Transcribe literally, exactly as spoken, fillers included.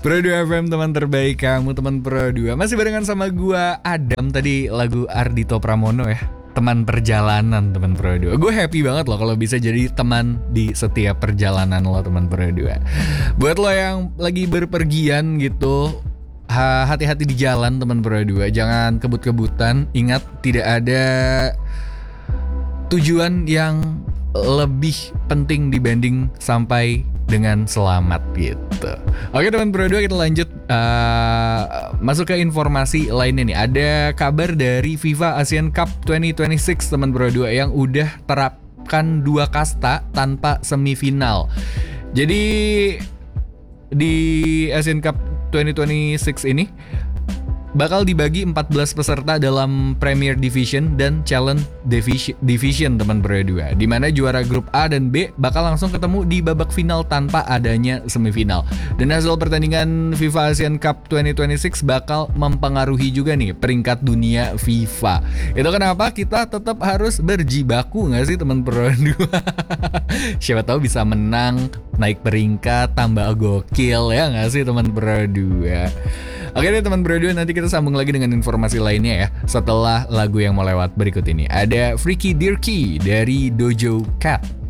Pro dua F M, teman terbaik kamu, teman Pro dua. Masih barengan sama gua Adam. Tadi lagu Ardhito Pramono ya, teman perjalanan, teman Pro dua. Gue happy banget loh kalau bisa jadi teman di setiap perjalanan lo, teman Pro dua. Buat lo yang lagi berpergian gitu, hati-hati di jalan, teman Pro dua. Jangan kebut-kebutan. Ingat, tidak ada tujuan yang lebih penting dibanding sampai dengan selamat gitu. Oke teman Pro dua, kita lanjut uh, masuk ke informasi lainnya nih. Ada kabar dari FIFA Asian Cup dua ribu dua puluh enam teman Pro dua yang udah terapkan dua kasta tanpa semifinal. Jadi di Asian Cup dua ribu dua puluh enam ini bakal dibagi empat belas peserta dalam Premier Division dan Challenge Division, Division teman Pro dua, di mana juara grup A dan B bakal langsung ketemu di babak final tanpa adanya semifinal. Dan hasil pertandingan FIFA Asian Cup dua ribu dua puluh enam bakal mempengaruhi juga nih peringkat dunia FIFA. Itu kenapa kita tetap harus berjibaku nggak sih teman Pro dua? Siapa tahu bisa menang, naik peringkat, tambah gokil ya nggak sih teman Pro dua? Oke deh teman Pro dua, nanti kita sambung lagi dengan informasi lainnya ya setelah lagu yang mau lewat berikut ini. Ada Freaky Dirky dari Dojo Cat.